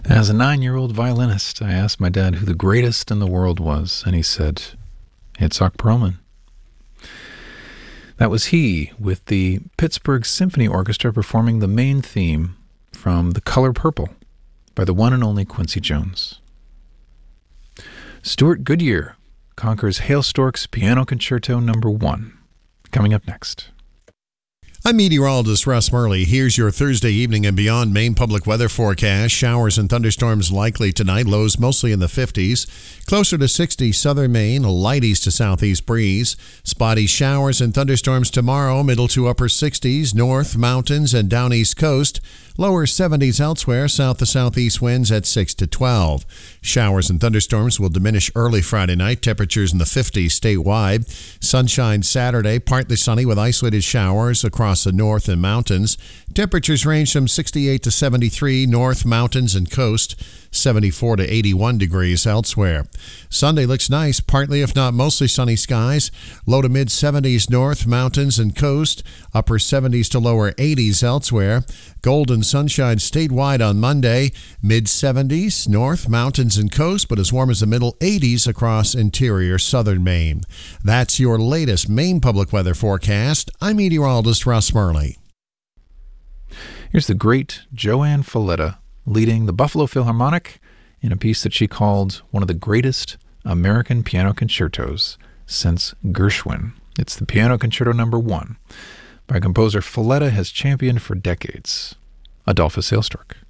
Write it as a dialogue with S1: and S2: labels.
S1: As a 9-year-old violinist, I asked my dad who the greatest in the world was, and he said, Itzhak Perlman. That was he, with the Pittsburgh Symphony Orchestra performing the main theme from The Color Purple by the one and only Quincy Jones. Stuart Goodyear conquers Hale Storck's Piano Concerto No. 1. Coming up next.
S2: I'm meteorologist Russ Murley. Here's your Thursday evening and beyond Maine public weather forecast. Showers and thunderstorms likely tonight. Lows mostly in the 50s. Closer to 60 southern Maine. A light east to southeast breeze. Spotty showers and thunderstorms tomorrow. Middle to upper 60s. North, mountains, and down east coast. Lower 70s elsewhere. South to southeast winds at 6 to 12. Showers and thunderstorms will diminish early Friday night. Temperatures in the 50s statewide. Sunshine Saturday. Partly sunny with isolated showers across the north and mountains. Temperatures range from 68 to 73 north, mountains, and coast. 74 to 81 degrees elsewhere. Sunday looks nice, partly if not mostly sunny skies. Low to mid 70s north, mountains, and coast. Upper 70s to lower 80s elsewhere. Golden sunshine statewide on Monday. Mid 70s north, mountains, and coast, but as warm as the middle 80s across interior southern Maine. That's your latest Maine public weather forecast. I'm meteorologist Russ Murley.
S1: Here's the great Joanne Falletta leading the Buffalo Philharmonic in a piece that she called one of the greatest American piano concertos since Gershwin. It's the Piano Concerto No. 1 by a composer Falletta has championed for decades, Adolphus Hailstork.